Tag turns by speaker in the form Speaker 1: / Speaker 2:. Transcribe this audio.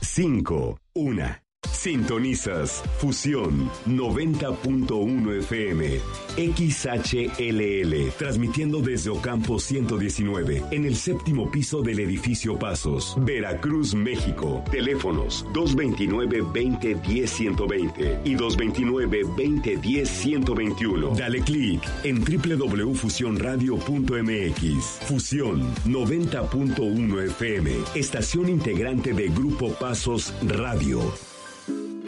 Speaker 1: 5, 1. Sintonizas Fusión 90.1 FM XHLL, transmitiendo desde Ocampo 119 en el séptimo piso del edificio Pasos, Veracruz, México. Teléfonos 229-2010-120 y 229-2010-121. Dale clic en www.fusionradio.mx. Fusión 90.1 FM, estación integrante de Grupo Pasos Radio.